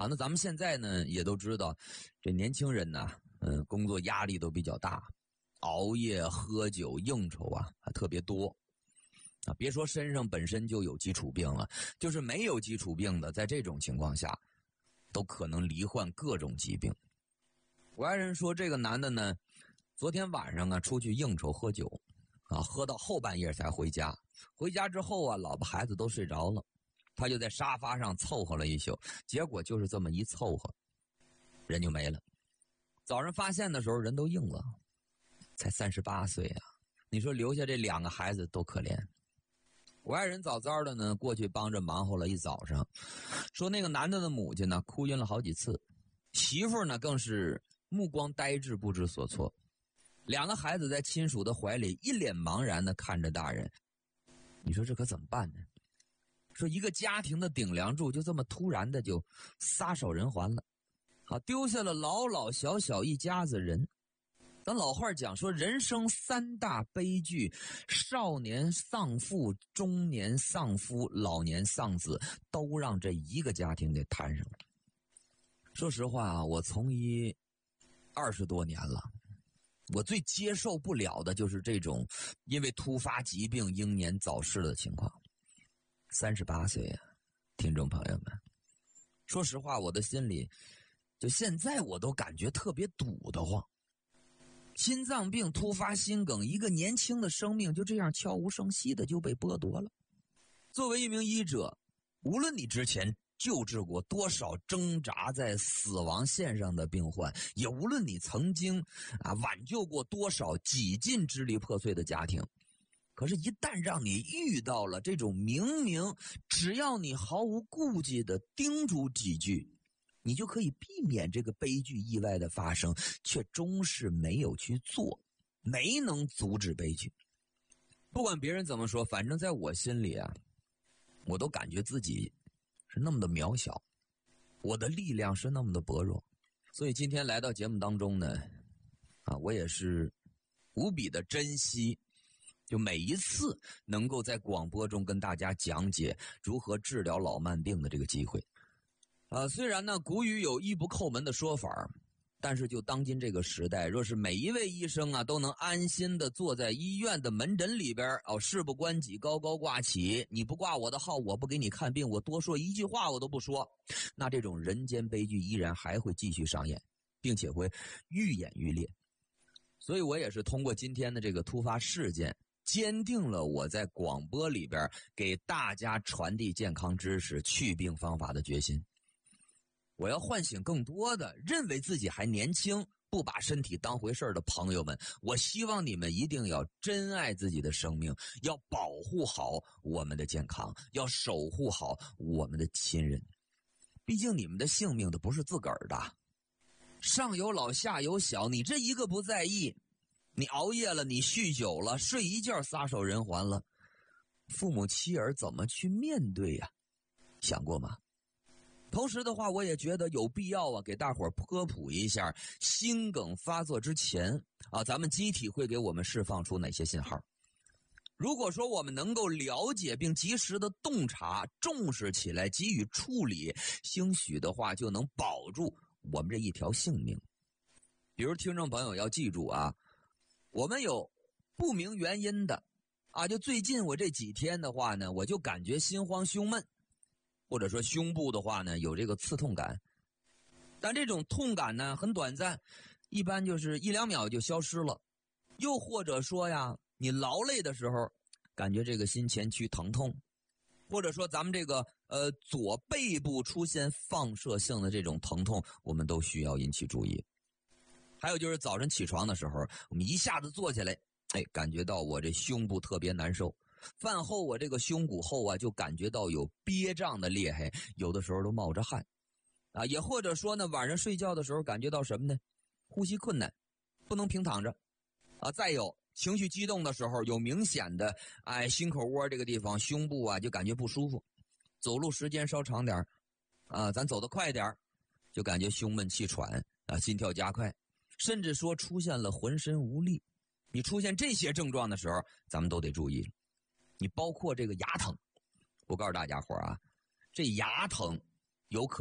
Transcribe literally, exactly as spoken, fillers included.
啊，那咱们现在呢也都知道，这年轻人呢，嗯，工作压力都比较大，熬夜、喝酒、应酬啊，还特别多啊。别说身上本身就有基础病了，就是没有基础病的，在这种情况下，都可能罹患各种疾病。我爱人说，这个男的呢，昨天晚上啊出去应酬喝酒，啊，喝到后半夜才回家。回家之后啊，老婆孩子都睡着了。他就在沙发上凑合了一宿，结果就是这么一凑合，人就没了。早上发现的时候人都硬了，才三十八岁啊！你说留下这两个孩子多可怜。我爱人早早的呢过去帮着忙活了一早上，说那个男的的母亲呢哭晕了好几次，媳妇呢更是目光呆滞不知所措。两个孩子在亲属的怀里一脸茫然的看着大人，你说这可怎么办呢？说一个家庭的顶梁柱就这么突然的就撒手人寰了，好，丢下了老老小小一家子人。咱老话讲说，人生三大悲剧：少年丧父，中年丧夫，老年丧子，都让这一个家庭给摊上了。说实话啊，我从医二十多年了，我最接受不了的就是这种因为突发疾病英年早逝的情况。三十八岁啊，听众朋友们，说实话，我的心里就现在我都感觉特别堵得慌。心脏病、突发心梗，一个年轻的生命就这样悄无声息的就被剥夺了。作为一名医者，无论你之前救治过多少挣扎在死亡线上的病患，也无论你曾经啊挽救过多少几近支离破碎的家庭，可是一旦让你遇到了这种明明只要你毫无顾忌的叮嘱几句，你就可以避免这个悲剧意外的发生，却终是没有去做，没能阻止悲剧。不管别人怎么说，反正在我心里啊，我都感觉自己是那么的渺小，我的力量是那么的薄弱。所以今天来到节目当中呢，啊，我也是无比的珍惜就每一次能够在广播中跟大家讲解如何治疗老慢病的这个机会。呃，虽然呢古语有医不叩门的说法，但是就当今这个时代，若是每一位医生啊都能安心的坐在医院的门诊里边，哦，事不关己高高挂起，你不挂我的号，我不给你看病，我多说一句话我都不说，那这种人间悲剧依然还会继续上演，并且会愈演愈烈。所以我也是通过今天的这个突发事件，坚定了我在广播里边给大家传递健康知识、祛病方法的决心。我要唤醒更多的认为自己还年轻、不把身体当回事的朋友们，我希望你们一定要珍爱自己的生命，要保护好我们的健康，要守护好我们的亲人。毕竟你们的性命都不是自个儿的，上有老下有小，你这一个不在意，你熬夜了，你酗酒了，睡一觉撒手人寰了，父母妻儿怎么去面对呀？想过吗？同时的话，我也觉得有必要啊，给大伙儿科普一下，心梗发作之前啊，咱们机体会给我们释放出哪些信号。如果说我们能够了解并及时的洞察、重视起来，给予处理，兴许的话就能保住我们这一条性命。比如听众朋友要记住啊，我们有不明原因的啊，就最近我这几天的话呢，我就感觉心慌胸闷，或者说胸部的话呢有这个刺痛感，但这种痛感呢很短暂，一般就是一两秒就消失了。又或者说呀，你劳累的时候感觉这个心前区疼痛，或者说咱们这个呃左背部出现放射性的这种疼痛，我们都需要引起注意。还有就是早晨起床的时候，我们一下子坐起来，哎，感觉到我这胸部特别难受。饭后我这个胸骨后啊，就感觉到有憋胀的厉害，有的时候都冒着汗啊。也或者说呢，晚上睡觉的时候感觉到什么呢？呼吸困难，不能平躺着啊。再有情绪激动的时候，有明显的哎心口窝这个地方、胸部啊就感觉不舒服。走路时间稍长点啊，咱走得快点就感觉胸闷气喘啊，心跳加快，甚至说出现了浑身无力。你出现这些症状的时候，咱们都得注意。你包括这个牙疼，我告诉大家伙啊，这牙疼有可